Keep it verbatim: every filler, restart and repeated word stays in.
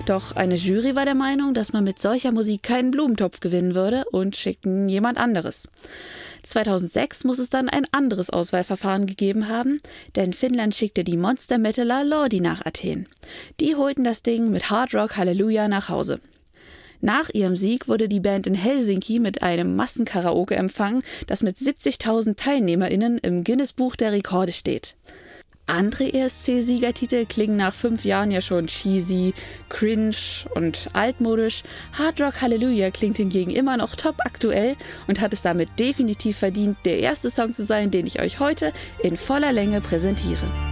Doch eine Jury war der Meinung, dass man mit solcher Musik keinen Blumentopf gewinnen würde und schickten jemand anderes. zweitausendsechs muss es dann ein anderes Auswahlverfahren gegeben haben, denn Finnland schickte die Monster-Metaler Lordi nach Athen. Die holten das Ding mit Hard Rock Halleluja nach Hause. Nach ihrem Sieg wurde die Band in Helsinki mit einem Massenkaraoke empfangen, das mit siebzigtausend TeilnehmerInnen im Guinness-Buch der Rekorde steht. Andere E S C-Siegertitel klingen nach fünf Jahren ja schon cheesy, cringe und altmodisch. Hard Rock Hallelujah klingt hingegen immer noch top aktuell und hat es damit definitiv verdient, der erste Song zu sein, den ich euch heute in voller Länge präsentiere.